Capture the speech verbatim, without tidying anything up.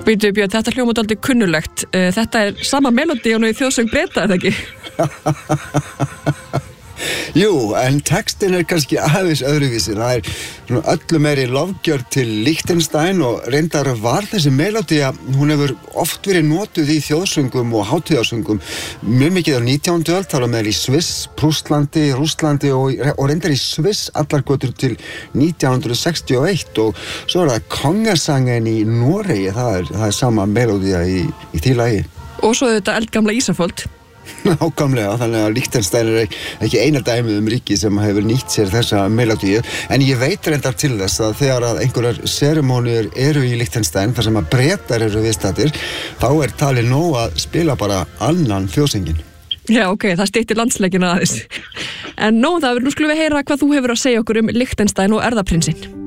Býtu Björn, þetta hljómar dálítið kunnulegt. Þetta er sama melódí og nú í þjóðsöng Breta, eða ekki? Jú, en textin er kannski aðeins öðruvísi. Það er svona öllu meiri lofgjörð til Liechtenstein og reyndar var þessi melódía, hún hefur oft verið notuð í þjóðsöngum og hátíðarsöngum mjög mikið á nítjándu öld, þar á meðal í Sviss, Prússlandi, Rússlandi og, og reyndar í Sviss allar götur til nítján hundruð sextíu og eitt og svo er það kongasangen í Noregi, það er, það er sama melódía í, í því lagi. Og svo þetta eldgamla Ísafold. Nákvæmlega, þannig að Liechtenstein er ekki eina dæmið um ríki sem hefur nýtt sér þessa melódíu, en ég veit reyndar til þess að þegar að einhverjar seremóníur eru í Liechtenstein þar sem að Bretar eru viðstaddir, þá er talið nóg að spila bara annan þjóðsönginn. Já, ok, það styttir landsleikina aðeins. En nóg það, nú skulum við heyra hvað þú hefur að segja okkur um Liechtenstein og erfðaprinsinn.